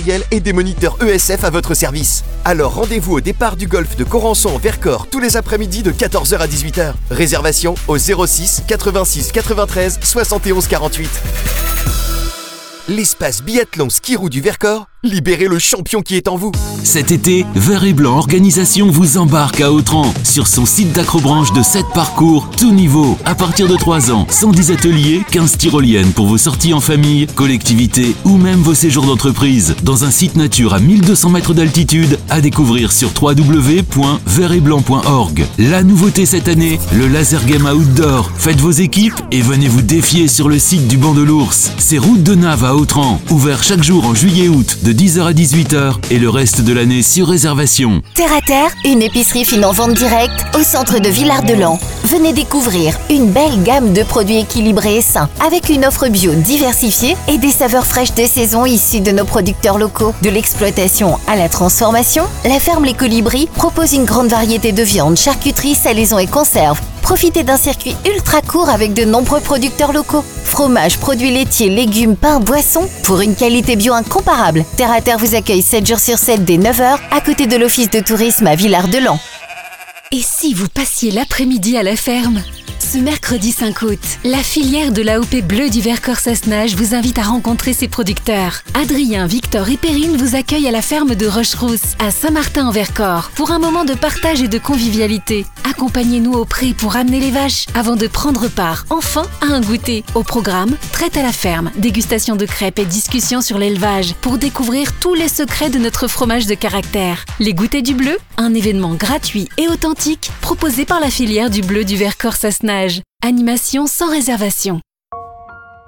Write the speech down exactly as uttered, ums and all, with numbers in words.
matériel et des moniteurs E S F à votre service. Alors rendez-vous au départ du golf de Corançon en Vercors tous les après-midi de quatorze heures à dix-huit heures. Réservation au zéro six quatre-vingt-six quatre-vingt-treize soixante et onze quarante-huit. L'espace biathlon ski-roue du Vercors, libérez le champion qui est en vous. Cet été, Vert et Blanc Organisation vous embarque à Autran sur son site d'acrobranche de sept parcours, tout niveau, à partir de trois ans, cent dix ateliers, quinze tyroliennes pour vos sorties en famille, collectivité ou même vos séjours d'entreprise, dans un site nature à mille deux cents mètres d'altitude, à découvrir sur w w w point vert et blanc point org. La nouveauté cette année, le laser game outdoor. Faites vos équipes et venez vous défier sur le site du Banc de l'Ours. C'est route de Nave à Autran, ouvert chaque jour en juillet-août de dix heures à dix-huit heures et le reste de l'année sur réservation. Terre à terre, une épicerie fine en vente directe au centre de Villard-de-Lans. Venez découvrir une belle gamme de produits équilibrés et sains, avec une offre bio diversifiée et des saveurs fraîches de saison issues de nos producteurs locaux. De l'exploitation à la transformation, la ferme Les Colibris propose une grande variété de viandes, charcuteries, salaisons et conserves. Profitez d'un circuit ultra court avec de nombreux producteurs locaux. Fromage, produits laitiers, légumes, pain, boissons, pour une qualité bio incomparable. Terre à terre vous accueille sept jours sur sept dès neuf heures à côté de l'office de tourisme à Villard-de-Lans. Et si vous passiez l'après-midi à la ferme ? Ce mercredi cinq août, la filière de l'A O P Bleu du Vercors-Sassenage vous invite à rencontrer ses producteurs. Adrien, Victor et Perrine vous accueillent à la ferme de Rocherousse, à Saint-Martin-en-Vercors, pour un moment de partage et de convivialité. Accompagnez-nous au pré pour amener les vaches, avant de prendre part, enfin, à un goûter. Au programme, traite à la ferme, dégustation de crêpes et discussion sur l'élevage, pour découvrir tous les secrets de notre fromage de caractère. Les goûters du bleu, un événement gratuit et authentique, proposé par la filière du bleu du Vercors-Sassenage. Animation sans réservation.